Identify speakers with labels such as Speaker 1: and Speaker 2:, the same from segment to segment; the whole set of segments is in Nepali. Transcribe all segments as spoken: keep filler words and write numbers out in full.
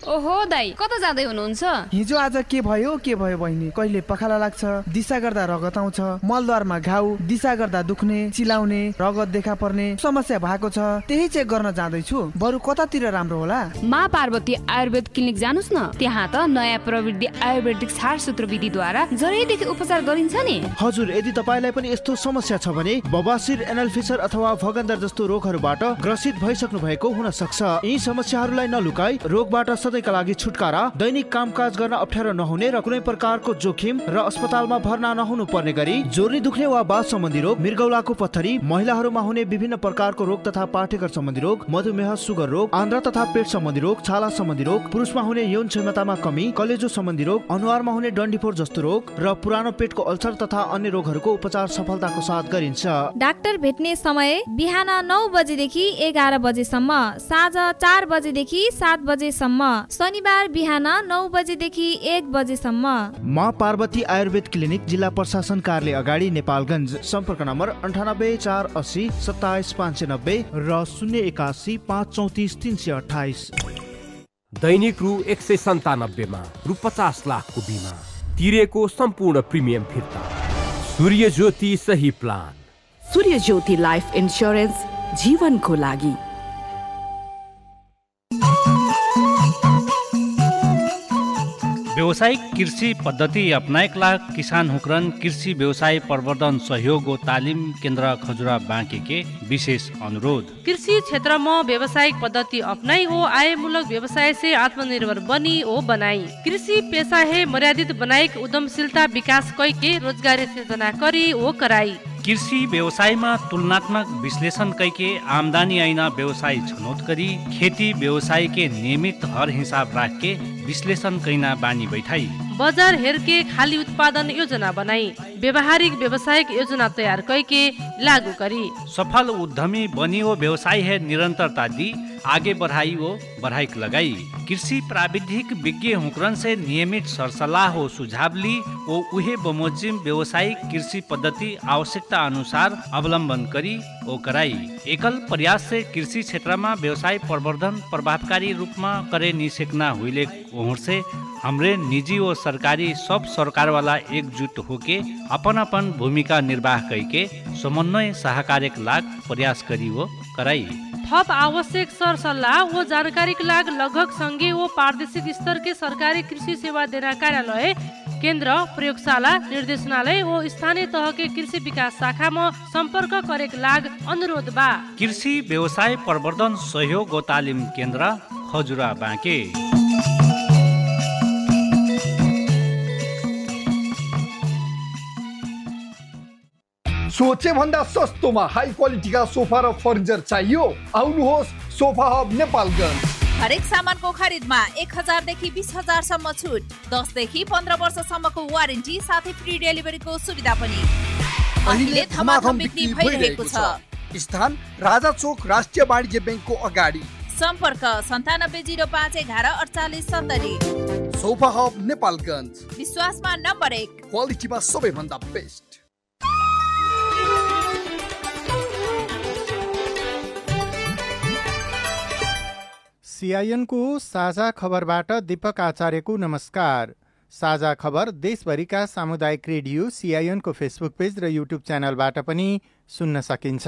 Speaker 1: ओहो दाइ, कता जाँदै हुनुहुन्छ?
Speaker 2: हिजो आज के भयो के भयो बहिनी, कहिले पखाला लाग्छ, दिशा गर्दा रगत आउँछ, मलद्वारमा घाउ, दिशा गर्दा दुख्ने, चिलाउने, रगत देखा पर्ने समस्या भएको छ। त्यही चेक गर्न जाँदैछु, बरु कतातिर राम्रो होला?
Speaker 1: माँ पार्वती आयुर्वेद क्लिनिक जानुस् न। त्यहाँ त नयाँ प्रविधि आयुर्वेदिक छारसूत्र विधिद्वारा जरैदेखि उपचार गरिन्छ नि।
Speaker 3: हजुर, यदि तपाईलाई पनि यस्तो समस्या छ भने बबासिर, एनल फिसर अथवा भगन्दर जस्तो रोगहरूबाट ग्रसित भइसक्नु भएको हुन सक्छ। यी समस्याहरूलाई नलुकाई रोगबाट सधैँका लागि छुटकारा, दैनिक कामकाज गर्न अप्ठ्यारो नहुने र कुनै प्रकारको जोखिम र अस्पतालमा भर्ना नहुनु पर्ने गरी जोर्नी दुख्ने वा बाथ सम्बन्धी रोग, मृगौलाको पत्थरी, महिलाहरूमा हुने विभिन्न प्रकारको रोग तथा पाठेघर सम्बन्धी रोग, मधुमेह, सुगर रोग, आन्द्रा तथा पेट सम्बन्धी रोग, छाला सम्बन्धी रोग, पुरुषमा हुने यौन क्षमतामा कमी, कलेजो सम्बन्धी रोग, अनुहारमा हुने डन्डीफोर जस्तो रोग र पुरानो पेटको अल्सर तथा अन्य रोगहरूको उपचार सफलताको साथ गरिन्छ।
Speaker 4: डाक्टर भेट्ने समय बिहान नौ बजेदेखि एघार बजेसम्म, साँझ चार बजेदेखि सात बजेसम्म, शनिबार बिहान नौ बजेदेखि एक बजेसम्म।
Speaker 3: माँ पार्वती आयुर्वेद क्लिनिक, जिल्ला प्रशासन कार्यालय अगाडि, नेपालगञ्ज। सम्पर्क नम्बर अन्ठानब्बे चार अस्सी सत्ताइस पाँच सय नब्बे र शून्य एकासी पाँच चौतिस तिन सय अठाइस।
Speaker 5: दैनिक रु एक सय सन्तानब्बेमा रु पचास लाखको बिमा तिरेको सम्पूर्ण प्रिमियम फिर्ता। सूर्य ज्योति सही प्लान।
Speaker 6: सूर्य ज्योति लाइफ इन्स्योरेन्स, जीवनको लागि।
Speaker 7: व्यावसायिक कृषि पद्धति अपनाएका किसान हुक्रन कृषि व्यवसाय प्रवर्धन सहयोग व तालिम केन्द्र खजुरा बाँके के विशेष अनुरोध।
Speaker 8: कृषि क्षेत्र में व्यावसायिक पद्धति अपनाई ओ आयमूलक व्यवसाय से आत्मनिर्भर बनी ओ बनाई। कृषि पेशा है मर्यादित बनाई उद्यमशीलता विकास कई के रोजगारी सृजना करी ओ कराई।
Speaker 7: कृषि व्यवसायमा तुलनात्मक विश्लेषण कैके आमदानी ऐना व्यवसाय छनौट करी खेती व्यवसाय के नियमित हर हिसाब राख के विश्लेषण कैना बानी बैठाई।
Speaker 8: बजार हेर के खाली उत्पादन योजना बनाई व्यवहारिक व्यवसायिक योजना तैयार कैके लागू करी।
Speaker 7: सफल उद्यमी बनी वो व्यवसाय है निरंतरता दी आगे बढ़ाई वो बढ़ाई लगाई। कृषि प्राविधिक विज्ञ हुक्रन से नियमित सरसल्लाह हो सुझाव ली वो उहे बमोजिम व्यवसायिक कृषि पद्धति आवश्यकता अनुसार अवलंबन करी ओ कराई। एकल प्रयास से कृषि क्षेत्र में व्यवसाय प्रवर्धन प्रभावकारी रूप में करे निसेकना हुईले ओहर से हमरे निजी और सरकारी सब सरकार वाला एकजुट होके अपन अपन भूमिका निर्वाह करके समन्वय सहकार्य लाग प्रयास करी वो कराई।
Speaker 8: थप आवश्यक सरसल्लाह वो जानकारी के लाग लगभग संघीय वो प्रादेशिक स्तर के सरकारी कृषि सेवा देना कार्यालय केंद्र प्रयोगशाला निर्देशनालय वो स्थानीय तह के कृषि विकास शाखा में संपर्क करे के लाग अनुरोध बा।
Speaker 7: कृषि व्यवसाय प्रवर्धन सहयोग व तालिम केंद्र खजुरा बाँके।
Speaker 9: सोचे भन्दा सस्तोमा हाई क्वालिटीका सोफा र फर्निचर चाहियो? आउनुहोस् सोफा हब नेपालगञ्ज।
Speaker 10: हरेक सामानको खरिदमा एक हजार देखि बीस हजार सम्म छुट, दस देखि पन्ध्र वर्षसम्मको वारेन्टी साथै फ्री डेलिभरीको सुविधा पनि। अहिले धमाधम बिक्री भइरहेको छ।
Speaker 9: स्थान राजा चोक राष्ट्रिय वाणिज्य ब्याङ्कको अगाडि।
Speaker 10: सम्पर्क सन्तानब्बे जिरो पाँच एघार अडचालिस सत्तरी।
Speaker 9: सोफा हब नेपालगञ्ज,
Speaker 10: विश्वासमा नम्बर एक,
Speaker 9: क्वालिटीमा सबैभन्दा बेस्ट।
Speaker 11: सिआइएनको साझा खबरबाट दीपक आचार्यको नमस्कार। साझा खबर देशभरिका सामुदायिक रेडियो सिआइएनको फेसबुक पेज र युट्युब च्यानलबाट पनि सुन्न सकिन्छ।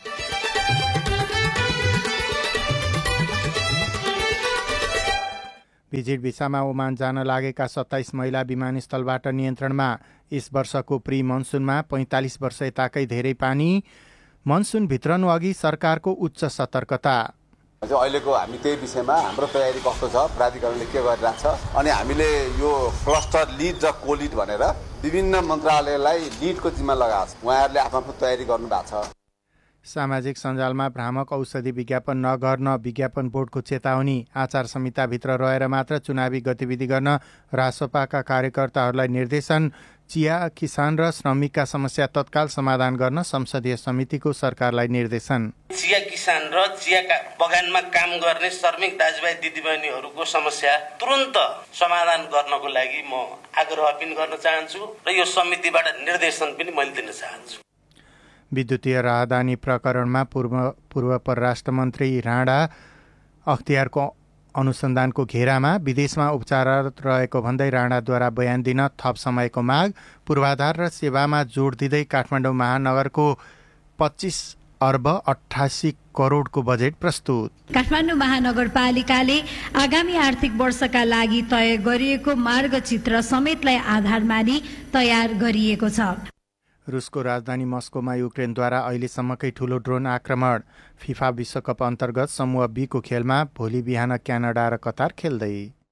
Speaker 11: भिजिट भिसामा ओमान जान लागेका सत्ताइस महिला विमानस्थलबाट नियन्त्रणमा। यस वर्षको प्री मनसुनमा पैँतालिस वर्ष यताकै धेरै पानी। मनसुन भित्रनु अघि सरकारको उच्च सतर्कता।
Speaker 12: अहिलेको हामी त्यही विषयमा हाम्रो तयारी कस्तो छ, प्राधिकरणले के गरिरहेको छ, अनि हामीले यो क्लस्टर लिड र कोलिड भनेर विभिन्न मन्त्रालयलाई लिडको जिम्मा लगाएको छ। उहाँहरूले आफ्नो आफ्नो तयारी गर्नु भएको छ।
Speaker 11: सामाजिक सञ्जालमा भ्रामक औषधि विज्ञापन नगर्न विज्ञापन बोर्डको चेतावनी। आचार संहिताभित्र रहेर मात्र चुनावी गतिविधि गर्न रासपाका कार्यकर्ताहरूलाई निर्देशन। चिया किसान र श्रमिकका समस्या तत्काल समाधान गर्न संसदीय समितिको सरकारलाई निर्देशन।
Speaker 13: चिया किसान र चिया बगानमा काम गर्ने श्रमिक दाजुभाइ दिदीबहिनीहरूको समस्या तुरन्त समाधान गर्नको लागि म आग्रह पनि गर्न चाहन्छु र यो समितिबाट निर्देशन पनि मैले दिन चाहन्छु।
Speaker 11: विद्युतीय राहदानी प्रकरणमा पूर्व पूर्व परराष्ट्र मन्त्री राणा अख्तियारको अनुसन्धानको घेरामा विदेशमा उपचाररत रहेको भन्दै राणाद्वारा बयान दिन थप समयको माग, पूर्वाधार र सेवामा जोड दिँदै काठमाडौँ महानगरको पच्चिस अर्ब अठासी करोडको बजेट प्रस्तुत।
Speaker 14: काठमाडौँ महानगरपालिकाले आगामी आर्थिक वर्षका लागि तय गरिएको मार्गचित्र समेतलाई आधार मानि तयार गरिएको छ।
Speaker 11: रुसको राजधानी मस्कोमा युक्रेनद्वारा अहिलेसम्मकै ठूलो ड्रोन आक्रमण। फिफा विश्वकप अन्तर्गत समूह बी को खेलमा भोलि बिहान क्यानाडा र कतार खेल्दै।